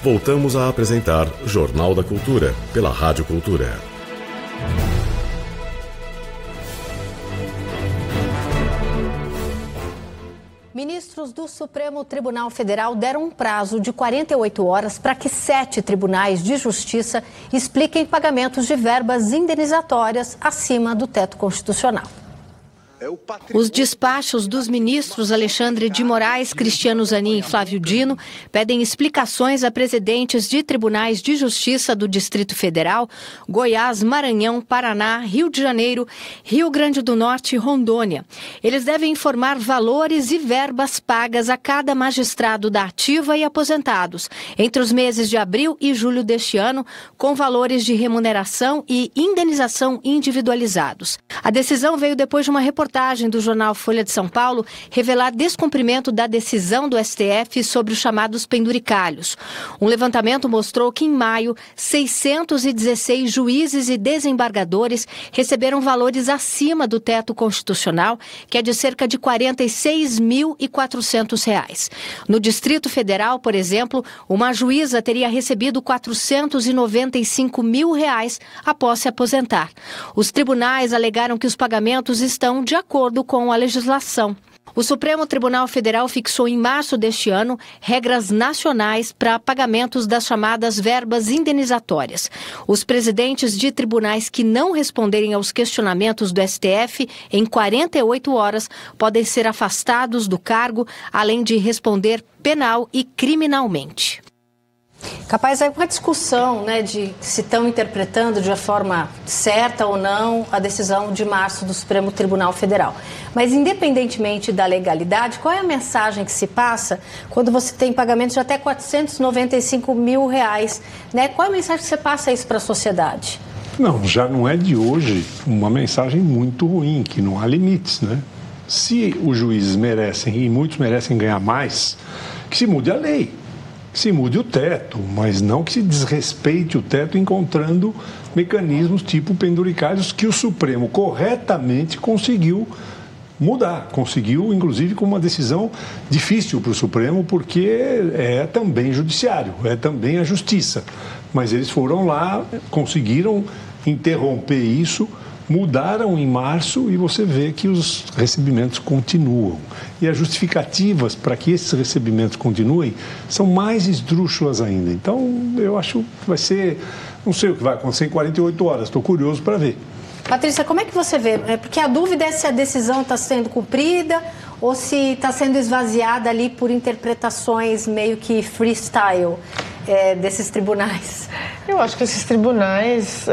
Voltamos a apresentar Jornal da Cultura, pela Rádio Cultura. Ministros do Supremo Tribunal Federal deram um prazo de 48 horas para que 7 tribunais de justiça expliquem pagamentos de verbas indenizatórias acima do teto constitucional. Os despachos dos ministros Alexandre de Moraes, Cristiano Zanin e Flávio Dino pedem explicações a presidentes de tribunais de justiça do Distrito Federal, Goiás, Maranhão, Paraná, Rio de Janeiro, Rio Grande do Norte e Rondônia. Eles devem informar valores e verbas pagas a cada magistrado da ativa e aposentados entre os meses de abril e julho deste ano, com valores de remuneração e indenização individualizados. A decisão veio depois de uma reportagem do jornal Folha de São Paulo revelar descumprimento da decisão do STF sobre os chamados penduricalhos. Um levantamento mostrou que, em maio, 616 juízes e desembargadores receberam valores acima do teto constitucional, que é de cerca de R$ 46.400. No Distrito Federal, por exemplo, uma juíza teria recebido R$ 495 mil após se aposentar. Os tribunais alegaram que os pagamentos estão de acordo com a legislação. O Supremo Tribunal Federal fixou em março deste ano regras nacionais para pagamentos das chamadas verbas indenizatórias. Os presidentes de tribunais que não responderem aos questionamentos do STF em 48 horas podem ser afastados do cargo, além de responder penal e criminalmente. Capaz aí uma discussão, né, de se estão interpretando de uma forma certa ou não a decisão de março do Supremo Tribunal Federal. Mas independentemente da legalidade, qual é a mensagem que se passa quando você tem pagamentos de até R$ 495 mil, né? Qual é a mensagem que você passa isso para a sociedade? Não, já não é de hoje uma mensagem muito ruim, que não há limites, né? Se os juízes merecem, e muitos merecem ganhar mais, que se mude a lei. Que se mude o teto, mas não que se desrespeite o teto encontrando mecanismos tipo penduricalhos que o Supremo corretamente conseguiu mudar. Conseguiu, inclusive, com uma decisão difícil para o Supremo, porque é também judiciário, é também a justiça. Mas eles foram lá, conseguiram interromper isso, mudaram em março e você vê que os recebimentos continuam. E as justificativas para que esses recebimentos continuem são mais esdrúxulas ainda. Então, eu acho que vai ser... Não sei o que vai acontecer em 48 horas, estou curioso para ver. Patrícia, como é que você vê? Porque a dúvida é se a decisão está sendo cumprida ou se está sendo esvaziada ali por interpretações meio que freestyle desses tribunais. Eu acho que esses tribunais...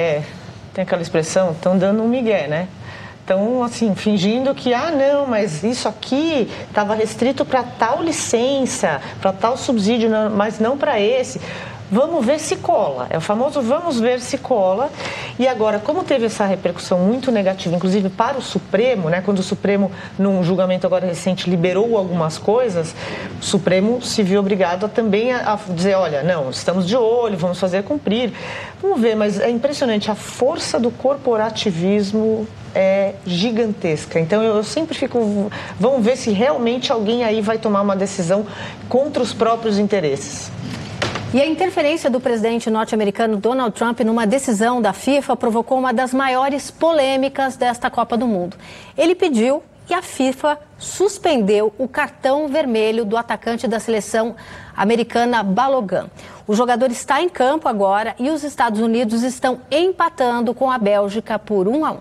Tem aquela expressão, estão dando um migué, né? Estão, assim, fingindo que, não, mas isso aqui estava restrito para tal licença, para tal subsídio, mas não para esse. Vamos ver se cola. É o famoso vamos ver se cola. E agora, como teve essa repercussão muito negativa, inclusive para o Supremo, né? Quando o Supremo, num julgamento agora recente, liberou algumas coisas, o Supremo se viu obrigado também a dizer, olha, não, estamos de olho, vamos fazer cumprir. Vamos ver, mas é impressionante, a força do corporativismo é gigantesca. Então, eu sempre fico... Vamos ver se realmente alguém aí vai tomar uma decisão contra os próprios interesses. E a interferência do presidente norte-americano Donald Trump numa decisão da FIFA provocou uma das maiores polêmicas desta Copa do Mundo. Ele pediu e a FIFA suspendeu o cartão vermelho do atacante da seleção americana Balogun. O jogador está em campo agora e os Estados Unidos estão empatando com a Bélgica por 1-1.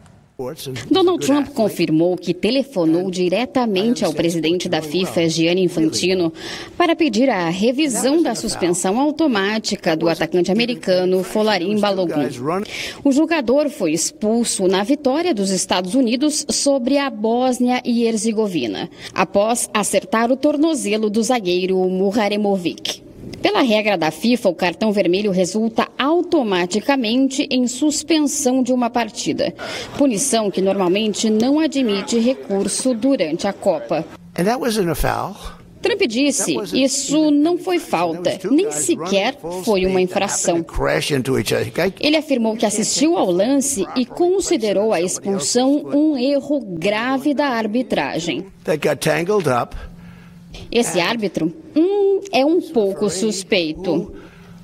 Donald Trump confirmou que telefonou diretamente ao presidente da FIFA, Gianni Infantino, para pedir a revisão da suspensão automática do atacante americano Folarin Balogun. O jogador foi expulso na vitória dos Estados Unidos sobre a Bósnia e Herzegovina, após acertar o tornozelo do zagueiro Muharemovic. Pela regra da FIFA, o cartão vermelho resulta automaticamente em suspensão de uma partida, punição que normalmente não admite recurso durante a Copa. Trump disse, isso não foi falta, nem sequer foi uma infração. Ele afirmou que assistiu ao lance e considerou a expulsão um erro grave da arbitragem. Esse árbitro, é um pouco suspeito.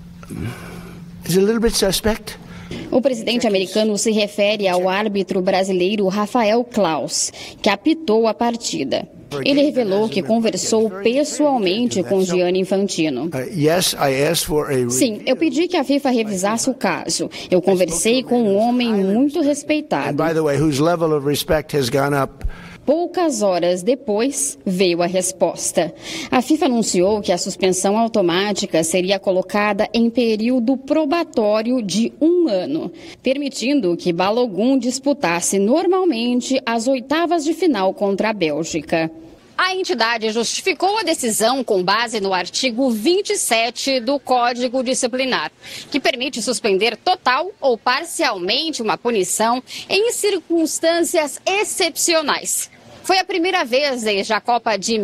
O presidente americano se refere ao árbitro brasileiro Rafael Claus, que apitou a partida. Ele revelou que conversou pessoalmente com Gianni Infantino. Sim, eu pedi que a FIFA revisasse o caso. Eu conversei com um homem muito respeitado. Poucas horas depois, veio a resposta. A FIFA anunciou que a suspensão automática seria colocada em período probatório de 1 ano, permitindo que Balogun disputasse normalmente as oitavas de final contra a Bélgica. A entidade justificou a decisão com base no artigo 27 do Código Disciplinar, que permite suspender total ou parcialmente uma punição em circunstâncias excepcionais. Foi a primeira vez desde a Copa de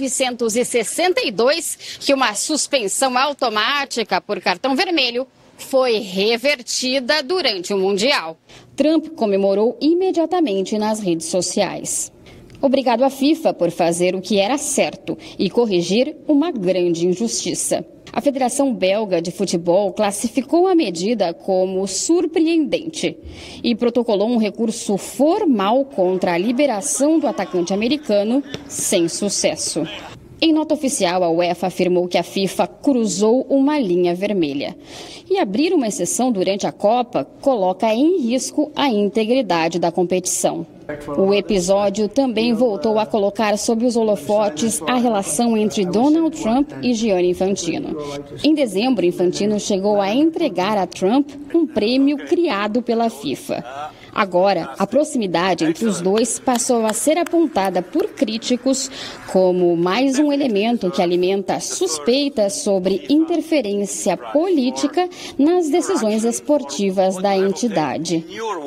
1962 que uma suspensão automática por cartão vermelho foi revertida durante o Mundial. Trump comemorou imediatamente nas redes sociais. Obrigado à FIFA por fazer o que era certo e corrigir uma grande injustiça. A Federação Belga de Futebol classificou a medida como surpreendente e protocolou um recurso formal contra a liberação do atacante americano, sem sucesso. Em nota oficial, a UEFA afirmou que a FIFA cruzou uma linha vermelha. E abrir uma exceção durante a Copa coloca em risco a integridade da competição. O episódio também voltou a colocar sob os holofotes a relação entre Donald Trump e Gianni Infantino. Em dezembro, Infantino chegou a entregar a Trump um prêmio criado pela FIFA. Agora, a proximidade entre os dois passou a ser apontada por críticos como mais um elemento que alimenta suspeitas sobre interferência política nas decisões esportivas da entidade.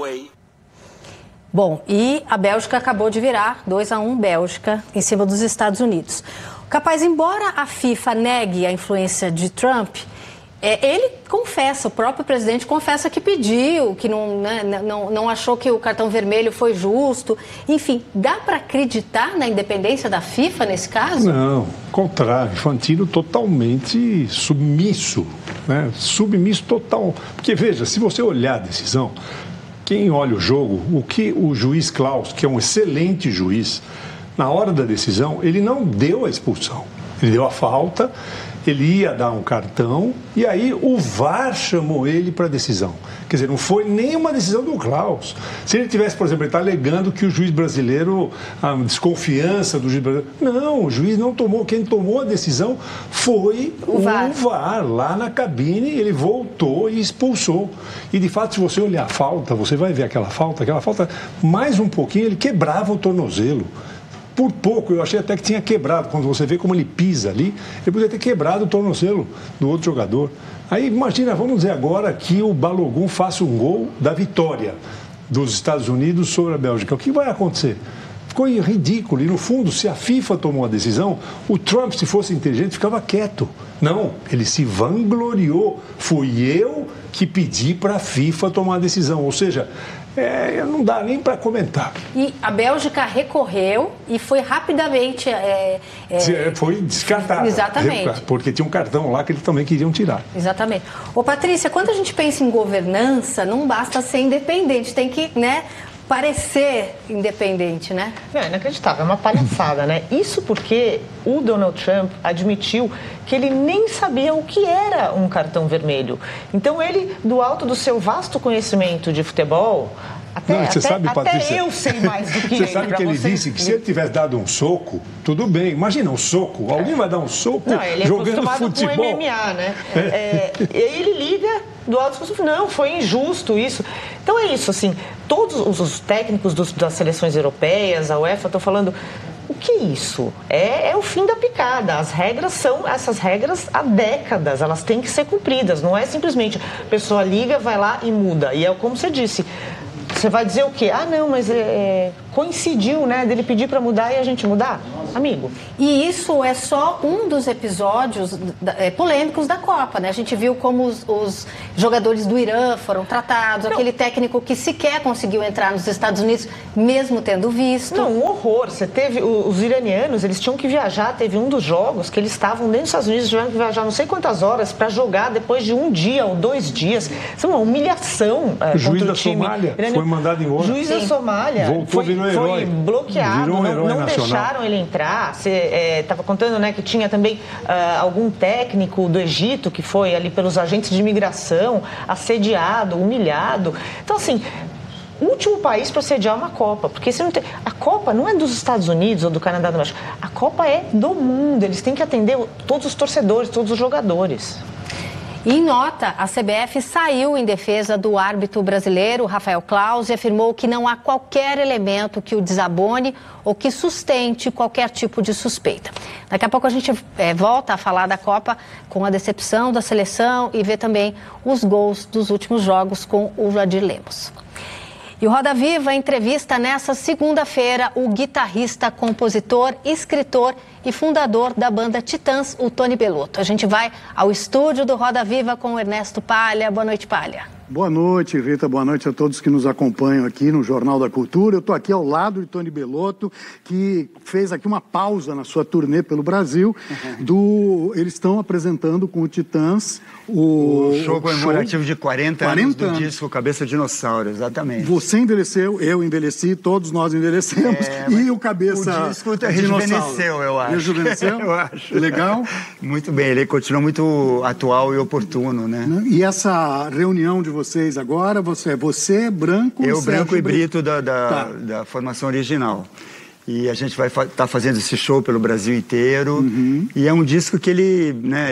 Bom, e a Bélgica acabou de virar 2-1 Bélgica em cima dos Estados Unidos. Capaz, embora a FIFA negue a influência de Trump, ele confessa, o próprio presidente confessa que pediu, que não achou que o cartão vermelho foi justo. Enfim, dá para acreditar na independência da FIFA nesse caso? Não, ao contrário, Infantino totalmente submisso, né? Submisso total. Porque veja, se você olhar a decisão, quem olha o jogo, o que o juiz Claus, que é um excelente juiz, na hora da decisão, ele não deu a expulsão. Ele deu a falta, ele ia dar um cartão e aí o VAR chamou ele para a decisão. Quer dizer, não foi nenhuma decisão do Claus. Se ele tivesse, por exemplo, ele está alegando que o juiz brasileiro, a desconfiança do juiz brasileiro. Não, o juiz não tomou. Quem tomou a decisão foi o VAR. Lá na cabine, ele voltou e expulsou. E, de fato, se você olhar a falta, você vai ver aquela falta, mais um pouquinho, ele quebrava o tornozelo. Por pouco, eu achei até que tinha quebrado. Quando você vê como ele pisa ali, ele podia ter quebrado o tornozelo do outro jogador. Aí, imagina, vamos dizer agora que o Balogun faça um gol da vitória dos Estados Unidos sobre a Bélgica. O que vai acontecer? Ficou ridículo. E, no fundo, se a FIFA tomou a decisão, o Trump, se fosse inteligente, ficava quieto. Não, ele se vangloriou. Fui eu que pedi para a FIFA tomar a decisão. Ou seja, não dá nem para comentar. E a Bélgica recorreu e foi rapidamente... Foi descartada. Exatamente. Porque tinha um cartão lá que eles também queriam tirar. Exatamente. Ô, Patrícia, quando a gente pensa em governança, não basta ser independente, tem que, parecer independente, né? É inacreditável, é uma palhaçada, né? Isso porque o Donald Trump admitiu que ele nem sabia o que era um cartão vermelho. Então ele, do alto do seu vasto conhecimento de futebol, até eu sei mais do que ele. Você sabe que ele disse que se ele tivesse dado um soco, tudo bem. Imagina um soco, alguém vai dar um soco jogando futebol. Com MMA, né? Ele liga do alto do não, foi injusto isso. Então é isso, assim, todos os técnicos das seleções europeias, a UEFA, estão falando, o que é isso? É o fim da picada. As regras são essas regras há décadas, elas têm que ser cumpridas, não é simplesmente a pessoa liga, vai lá e muda. E é como você disse, você vai dizer o quê? Ah, não, mas coincidiu, né, dele pedir para mudar e a gente mudar? amigo. E isso é só um dos episódios polêmicos da Copa, né? A gente viu como os jogadores do Irã foram tratados, aquele técnico que sequer conseguiu entrar nos Estados Unidos, mesmo tendo visto. Não, um horror. Você teve os iranianos, eles tinham que viajar, teve um dos jogos que eles estavam dentro dos Estados Unidos, tiveram que viajar não sei quantas horas para jogar depois de 1 dia ou 2 dias. Isso é uma humilhação. O juiz da Somália foi mandado embora. O juiz da Somália foi bloqueado, não deixaram ele entrar. Você estava contando, né, que tinha também algum técnico do Egito que foi ali pelos agentes de imigração assediado, humilhado. Então, assim, o último país para sediar uma Copa, porque você não tem... a Copa não é dos Estados Unidos ou do Canadá do México, a Copa é do mundo, eles têm que atender todos os torcedores, todos os jogadores. Em nota, a CBF saiu em defesa do árbitro brasileiro, Rafael Claus, e afirmou que não há qualquer elemento que o desabone ou que sustente qualquer tipo de suspeita. Daqui a pouco a gente volta a falar da Copa com a decepção da seleção e ver também os gols dos últimos jogos com o Vladir Lemos. E o Roda Viva entrevista nessa segunda-feira o guitarrista, compositor, escritor e fundador da banda Titãs, o Tony Bellotto. A gente vai ao estúdio do Roda Viva com o Ernesto Palha. Boa noite, Palha. Boa noite, Rita. Boa noite a todos que nos acompanham aqui no Jornal da Cultura. Eu estou aqui ao lado de Tony Bellotto, que fez aqui uma pausa na sua turnê pelo Brasil. Eles estão apresentando com o Titãs o show comemorativo de 40 anos do disco Cabeça Dinossauro, exatamente. Você envelheceu, eu envelheci, todos nós envelhecemos, e o Cabeça o disco rejuvenesceu, eu acho. Rejuvenesceu? Eu acho. Legal. Muito bem, ele continua muito atual e oportuno, né? E essa reunião de vocês agora, você branco... Eu, branco e Brito da formação original. E a gente vai estar fazendo esse show pelo Brasil inteiro. E é um disco que ele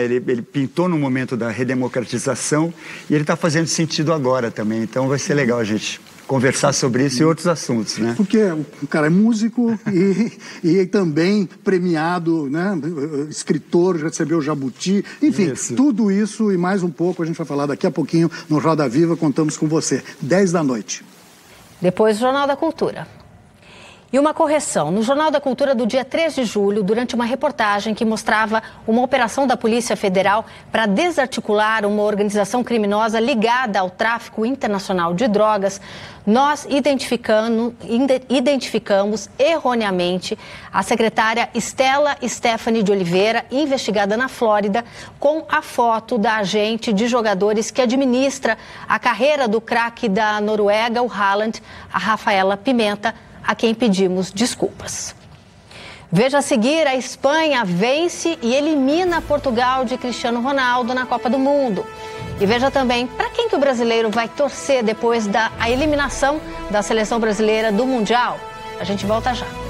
pintou no momento da redemocratização e ele está fazendo sentido agora também. Então vai ser legal a gente conversar sobre isso e outros assuntos, né? Porque o cara é músico e também premiado, né? Escritor, recebeu Jabuti, enfim, tudo isso e mais um pouco a gente vai falar daqui a pouquinho no Roda Viva, contamos com você, 10 da noite. Depois o Jornal da Cultura. E uma correção, no Jornal da Cultura do dia 3 de julho, durante uma reportagem que mostrava uma operação da Polícia Federal para desarticular uma organização criminosa ligada ao tráfico internacional de drogas, nós identificamos erroneamente a secretária Stella Stephanie de Oliveira, investigada na Flórida, com a foto da agente de jogadores que administra a carreira do craque da Noruega, o Haaland, a Rafaela Pimenta, a quem pedimos desculpas. Veja a seguir, a Espanha vence e elimina Portugal de Cristiano Ronaldo na Copa do Mundo. E veja também para quem que o brasileiro vai torcer depois da eliminação da seleção brasileira do Mundial. A gente volta já.